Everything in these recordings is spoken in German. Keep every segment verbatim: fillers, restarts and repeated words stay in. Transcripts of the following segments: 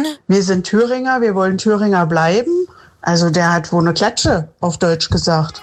wir sind Thüringer, wir wollen Thüringer bleiben. Also der hat wohl eine Klatsche, auf Deutsch gesagt.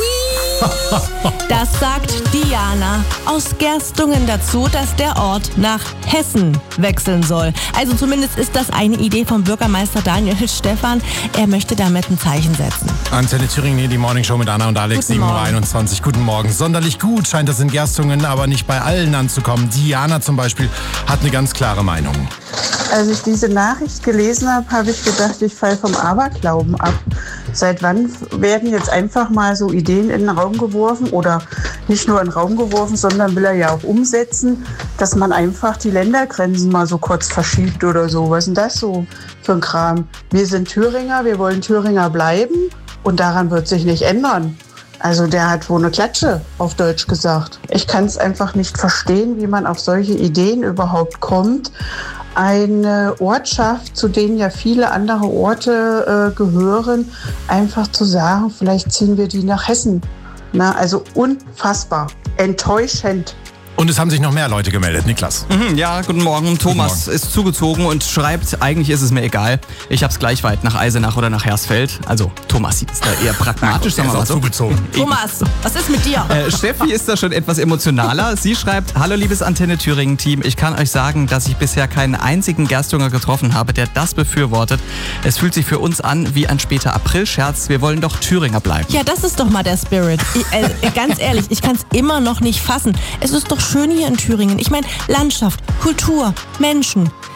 Das sagt Diana aus Gerstungen dazu, dass der Ort nach Hessen wechseln soll. Also zumindest ist das eine Idee vom Bürgermeister Daniel Stephan. Er möchte damit ein Zeichen setzen. Antenne Thüringen, hier die Morningshow mit Anna und Alex, sieben Uhr einundzwanzig. Guten Morgen. Sonderlich gut scheint das in Gerstungen, aber nicht bei allen anzukommen. Diana zum Beispiel hat eine ganz klare Meinung. Als ich diese Nachricht gelesen habe, habe ich gedacht, ich falle vom Aberglauben ab. Seit wann werden jetzt einfach mal so Ideen in den Raum geworfen oder nicht nur in den Raum geworfen, sondern will er ja auch umsetzen, dass man einfach die Ländergrenzen mal so kurz verschiebt oder so. Was ist denn das so für ein Kram? Wir sind Thüringer, wir wollen Thüringer bleiben und daran wird sich nicht ändern. Also der hat wohl eine Klatsche, auf Deutsch gesagt. Ich kann es einfach nicht verstehen, wie man auf solche Ideen überhaupt kommt. Eine Ortschaft, zu denen ja viele andere Orte äh, gehören, einfach zu sagen, vielleicht ziehen wir die nach Hessen. Na, also unfassbar, enttäuschend. Und es haben sich noch mehr Leute gemeldet. Niklas. Mhm, ja, guten Morgen. Thomas guten Morgen. ist zugezogen und schreibt, eigentlich ist es mir egal. Ich hab's gleich weit nach Eisenach oder nach Hersfeld. Also Thomas sieht es da eher pragmatisch. Er ist auch zugezogen. Thomas, was ist mit dir? Äh, Steffi ist da schon etwas emotionaler. Sie schreibt, hallo liebes Antenne Thüringen Team. Ich kann euch sagen, dass ich bisher keinen einzigen Gerstunger getroffen habe, der das befürwortet. Es fühlt sich für uns an wie ein später April-Scherz. Wir wollen doch Thüringer bleiben. Ja, das ist doch mal der Spirit. Ich, äh, ganz ehrlich, ich kann es immer noch nicht fassen. Es ist doch schön hier in Thüringen. Ich meine, Landschaft, Kultur, Menschen.